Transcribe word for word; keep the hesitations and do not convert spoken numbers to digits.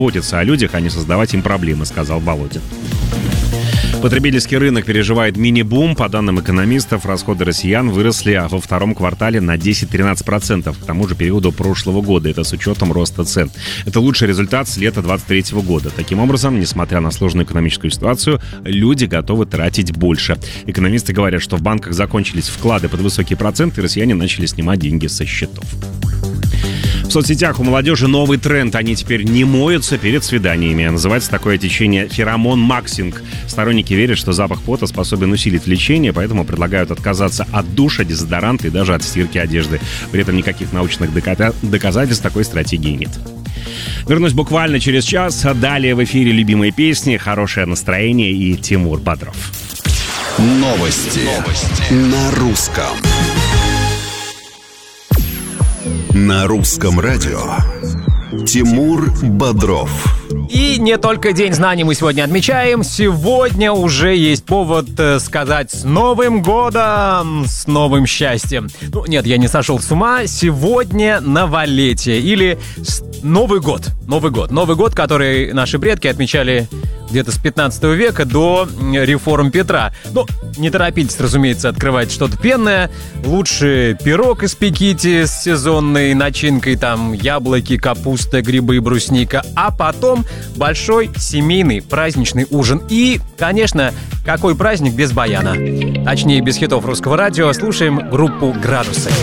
заботиться о людях, а не создавать им проблемы, сказал Володин. Потребительский рынок переживает мини-бум. По данным экономистов, расходы россиян выросли во втором квартале на десять-тринадцать процентов к тому же периоду прошлого года. Это с учетом роста цен. Это лучший результат с лета двадцать третьего года. Таким образом, несмотря на сложную экономическую ситуацию, люди готовы тратить больше. Экономисты говорят, что в банках закончились вклады под высокие проценты, и россияне начали снимать деньги со счетов. В соцсетях у молодежи новый тренд. Они теперь не моются перед свиданиями. Называется такое течение феромон-максинг. Сторонники верят, что запах пота способен усилить влечение, поэтому предлагают отказаться от душа, дезодоранта и даже от стирки одежды. При этом никаких научных дока- доказательств такой стратегии нет. Вернусь буквально через час. Далее в эфире любимые песни, хорошее настроение и Тимур Бодров. Новости, Новости. На русском. На русском радио Тимур Бодров. И не только День знаний мы сегодня отмечаем. Сегодня уже есть повод сказать с Новым годом, с новым счастьем. Ну, нет, я не сошел с ума. Сегодня новолетие или Новый год. Новый год. Новый год, который наши предки отмечали где-то с пятнадцатого века до реформ Петра. Ну, не торопитесь, разумеется, открывать что-то пенное. Лучше пирог испеките с сезонной начинкой, там яблоки, капуста, грибы, брусника. А потом большой семейный праздничный ужин. И, конечно, какой праздник без баяна? Точнее, без хитов русского радио. Слушаем группу «Градусы».